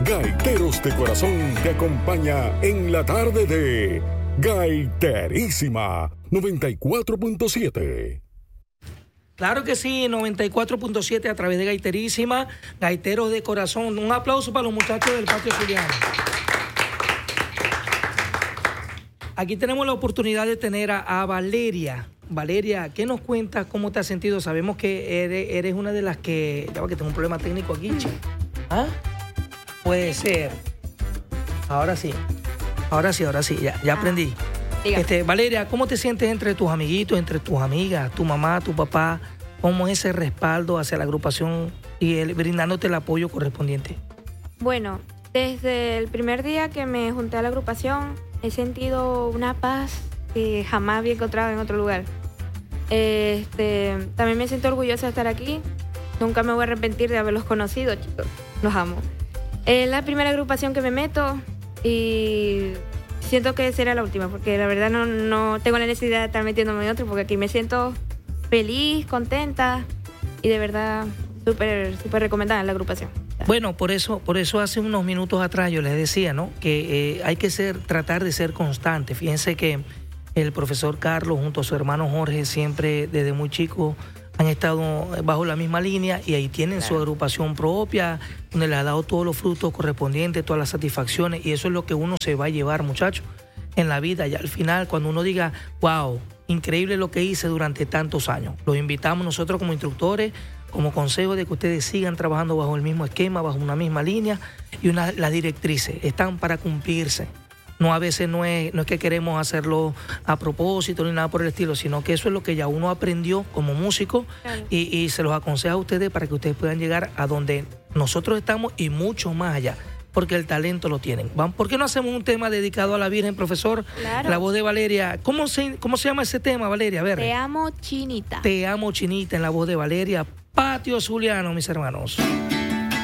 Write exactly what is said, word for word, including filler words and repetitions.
Gaiteros de Corazón te acompaña en la tarde de Gaiterísima noventa y cuatro punto siete. Claro que sí, noventa y cuatro punto siete a través de Gaiterísima, Gaiteros de Corazón. Un aplauso para los muchachos del Patio Zuliano. Aquí tenemos la oportunidad de tener a, a Valeria. Valeria, ¿qué nos cuentas? ¿Cómo te has sentido? Sabemos que eres, eres una de las que... Ya va que tengo un problema técnico aquí, che. ¿Ah? Puede ser. Ahora sí. Ahora sí, ahora sí. Ya, ya ah, aprendí. Este, Valeria, ¿cómo te sientes entre tus amiguitos, entre tus amigas, tu mamá, tu papá? ¿Cómo es ese respaldo hacia la agrupación y el, brindándote el apoyo correspondiente? Bueno, desde el primer día que me junté a la agrupación, he sentido una paz que jamás había encontrado en otro lugar. Este, también me siento orgullosa de estar aquí. Nunca me voy a arrepentir de haberlos conocido, chicos. Los amo. Es la primera agrupación que me meto y siento que será la última, porque la verdad no, no tengo la necesidad de estar metiéndome en otro, porque aquí me siento feliz, contenta y de verdad súper súper recomendada la agrupación. Bueno, por eso, por eso hace unos minutos atrás yo les decía, ¿no? Que eh, hay que ser, tratar de ser constante. Fíjense que el profesor Carlos junto a su hermano Jorge siempre desde muy chico han estado bajo la misma línea y ahí tienen claro. su agrupación propia, donde les ha dado todos los frutos correspondientes, todas las satisfacciones, y eso es lo que uno se va a llevar, muchachos, en la vida. Y al final, cuando uno diga, wow, increíble lo que hice durante tantos años. Los invitamos nosotros como instructores, como consejo de que ustedes sigan trabajando bajo el mismo esquema, bajo una misma línea, y una, las directrices están para cumplirse. No, a veces no es, no es que queremos hacerlo a propósito ni nada por el estilo, sino que eso es lo que ya uno aprendió como músico claro. y, y se los aconseja a ustedes para que ustedes puedan llegar a donde nosotros estamos y mucho más allá, porque el talento lo tienen. ¿Por qué no hacemos un tema dedicado a la Virgen, profesor? Claro. La voz de Valeria. ¿Cómo se, cómo se llama ese tema, Valeria? A ver. Te amo, Chinita. Te amo, Chinita, en la voz de Valeria. Patio Zuliano, mis hermanos.